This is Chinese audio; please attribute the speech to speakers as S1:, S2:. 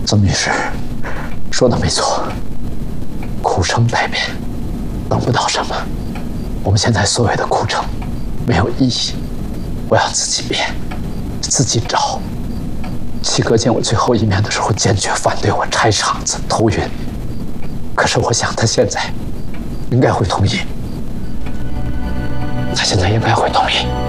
S1: 曾女士说的没错，苦撑待变，等不到什么。我们现在所谓的苦撑没有意义，我要自己变，自己找。七哥见我最后一面的时候，坚决反对我拆场子、投云。可是我想他现在应该会同意，他现在应该会同意。